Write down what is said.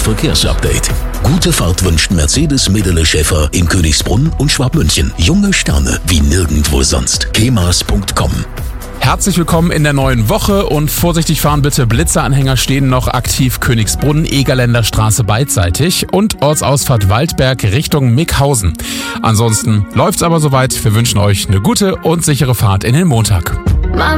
Verkehrsupdate. Gute Fahrt wünscht Mercedes Medele Schäfer in Königsbrunn und Schwabmünchen. Junge Sterne wie nirgendwo sonst. kemas.com. Herzlich willkommen in der neuen Woche und vorsichtig fahren bitte. Blitzeranhänger stehen noch aktiv Königsbrunn, Egerländer Straße beidseitig und Ortsausfahrt Waldberg Richtung Mickhausen. Ansonsten läuft's aber soweit. Wir wünschen euch eine gute und sichere Fahrt in den Montag.